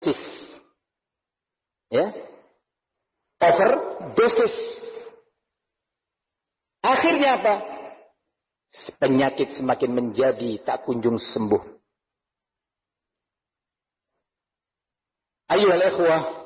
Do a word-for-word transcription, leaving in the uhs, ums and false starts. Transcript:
Ya. Overdosis. Akhirnya apa? Penyakit semakin menjadi tak kunjung sembuh. Ayolah ikhwah.